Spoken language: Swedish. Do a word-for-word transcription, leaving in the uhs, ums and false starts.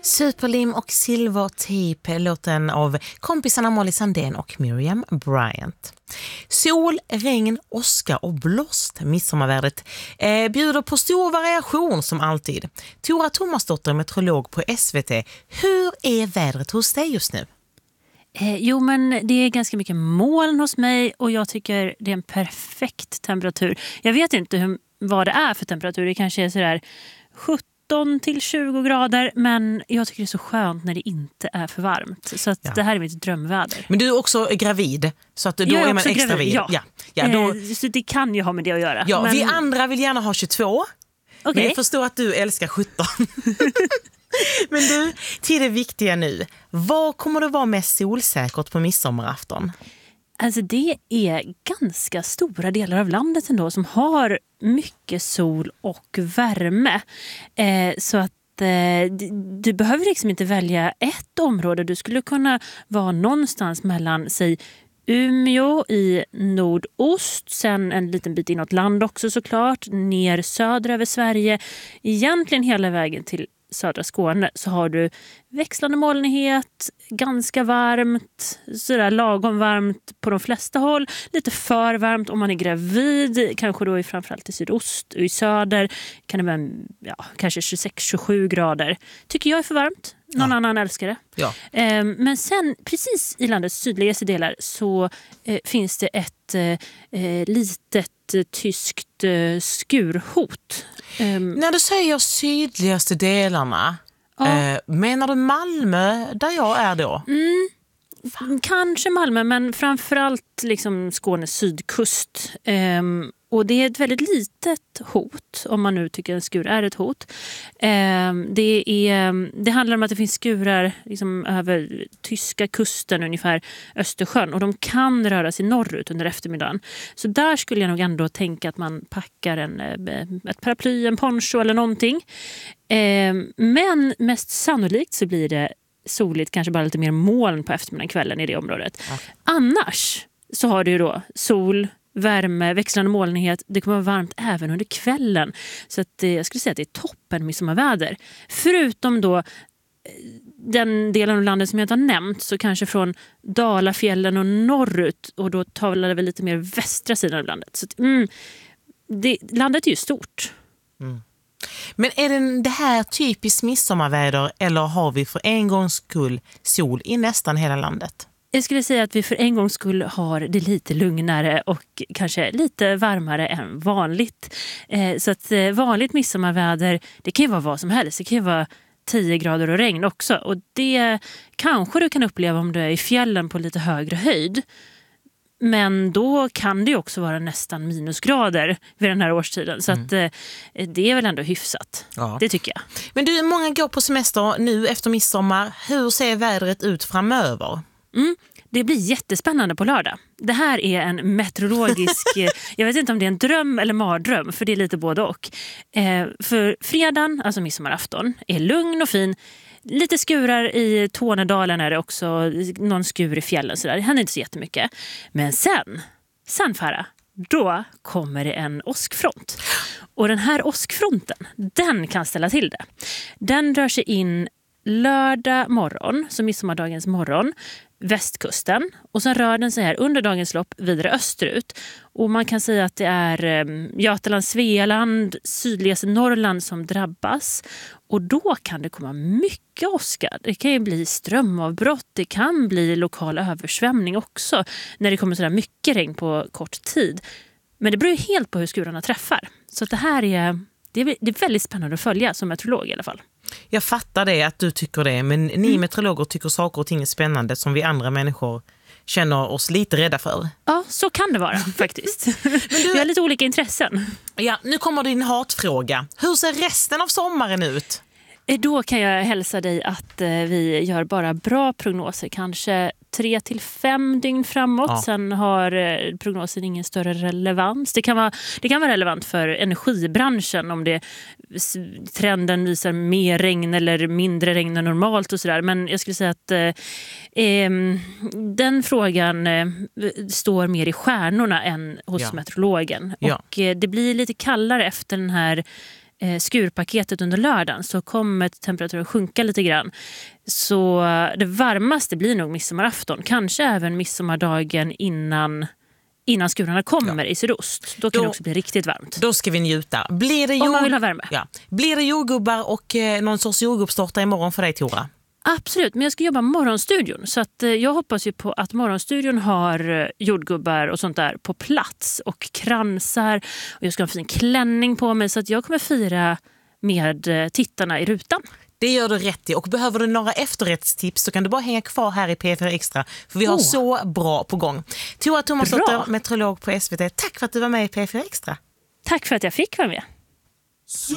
Superlim och Silvertejp, låten av kompisarna Molly Sandén och Miriam Bryant. Sol, regn, åska och blåst. Midsommarvädret eh, bjuder på stor variation som alltid. Tora Thomasdotter, meteorolog på S V T. Hur är vädret hos dig just nu? Eh, jo, men det är ganska mycket moln hos mig och jag tycker det är en perfekt temperatur. Jag vet inte hur, vad det är för temperatur. Det kanske är sådär sjutton till tjugo grader, men jag tycker det är så skönt när det inte är för varmt. Så att ja. Det här är mitt drömväder. Men du är också gravid, så att då jag är, är man extra gravid. vid. Ja. Ja. Ja, då... eh, så det kan ju ha med det att göra. Ja, men... vi andra vill gärna ha tjugotvå. Okay. Men jag förstår att du älskar sjutton. Men du, till det viktiga nu. Vad kommer det vara mest solsäkert på midsommarafton? Alltså det är ganska stora delar av landet ändå som har mycket sol och värme. Eh, så att eh, du, du behöver liksom inte välja ett område. Du skulle kunna vara någonstans mellan, säg, Umeå i nordost, sen en liten bit inåt land också såklart, ner söder över Sverige, egentligen hela vägen till södra Skåne, så har du växlande molnighet, ganska varmt, sådär lagom varmt på de flesta håll, lite för varmt om man är gravid, kanske då i framförallt i sydost och i söder kan det vara ja, kanske tjugosex till tjugosju grader. Tycker jag är för varmt. Någon ja. annan älskar det. Ja. Eh, men sen precis i landets sydligaste delar så eh, finns det ett eh, litet eh, tyskt eh, skurhot. Eh, När du säger sydligaste delarna, ja. eh, menar du Malmö där jag är då? Mm. Kanske Malmö, men framförallt liksom Skånes sydkust. Um, och det är ett väldigt litet hot, om man nu tycker en skur är ett hot. Um, det, är, det handlar om att det finns skurar liksom över tyska kusten, ungefär Östersjön. Och de kan röra sig norrut under eftermiddagen. Så där skulle jag nog ändå tänka att man packar en, ett paraply, en poncho eller någonting. Um, men mest sannolikt så blir det soligt, kanske bara lite mer moln på eftermiddagen, kvällen i det området. Ja. Annars så har du ju då sol, värme, växlande molnighet. Det kommer vara varmt även under kvällen. Så att, eh, jag skulle säga att det är toppen midsommarväder. Förutom då eh, den delen av landet som jag inte har nämnt, så kanske från Dalafjällen och norrut, och då talar det väl lite mer västra sidan av landet. Så att, mm, det, landet är ju stort. Mm. Men är det, det här typiskt midsommarväder, eller har vi för en gångs skull sol i nästan hela landet? Jag skulle säga att vi för en gångs skull har det lite lugnare och kanske lite varmare än vanligt. Eh, så att eh, vanligt midsommarväder, det kan ju vara vad som helst. Det kan ju vara tio grader och regn också. Och det kanske du kan uppleva om du är i fjällen på lite högre höjd. Men då kan det ju också vara nästan minusgrader vid den här årstiden. Så mm. att eh, det är väl ändå hyfsat. Ja. Det tycker jag. Men du, många går på semester nu efter midsommar. Hur ser vädret ut framöver? Mm. Det blir jättespännande på lördag. Det här är en meteorologisk... jag vet inte om det är en dröm eller mardröm, för det är lite både och. Eh, för fredagen, alltså midsommarafton, är lugn och fin. Lite skurar i Tornedalen är det också, någon skur i fjällen sådär. Det händer inte så jättemycket. Men sen, sen Farah, då kommer det en åskfront. Och den här åskfronten, den kan ställa till det. Den rör sig in lördag morgon, så midsommardagens morgon, västkusten. Och sen rör den sig här under dagens lopp vidare österut. Och man kan säga att det är eh, Götaland, Svealand, sydligaste Norrland som drabbas. Och då kan det komma mycket åska. Det kan ju bli strömavbrott, det kan bli lokal översvämning också när det kommer sådär mycket regn på kort tid. Men det beror ju helt på hur skurarna träffar. Så att det här är, det är, det är väldigt spännande att följa som meteorolog i alla fall. Jag fattar det, att du tycker det, men ni mm. meteorologer tycker saker och ting är spännande som vi andra människor känner oss lite rädda för. Ja, så kan det vara faktiskt. Men du, vi har lite olika intressen. Ja, nu kommer din hatfråga. Hur ser resten av sommaren ut? Då kan jag hälsa dig att vi gör bara bra prognoser, kanske tre till fem dygn framåt. Ja. Sen har prognosen ingen större relevans. Det kan vara, det kan vara relevant för energibranschen om det trenden visar mer regn eller mindre regn än normalt och sådär. Men jag skulle säga att eh, den frågan eh, står mer i stjärnorna än hos ja. meteorologen. Ja. Och eh, det blir lite kallare efter den här eh, skurpaketet under lördagen så kommer temperaturen sjunka lite grann. Så det varmaste blir nog midsommarafton. Kanske även midsommardagen innan, innan skurarna kommer ja. i sydost. Då kan då, det också bli riktigt varmt. Då ska vi njuta. Blir det jord... Om man vill ha värme. Ja. Blir det jordgubbar och eh, någon sorts jordgubbstårta imorgon för dig, Tora? Absolut, men jag ska jobba morgonstudion. Så att, eh, jag hoppas ju på att morgonstudion har eh, jordgubbar och sånt där på plats. Och kransar. Och jag ska ha en fin klänning på mig. Så att jag kommer fira med eh, tittarna i rutan. Det gör du rätt i. Och behöver du några efterrättstips så kan du bara hänga kvar här i P fyra Extra. För vi har oh. så bra på gång. Tora Thomasdotter, meteorolog på S V T. Tack för att du var med i P fyra Extra. Tack för att jag fick vara med.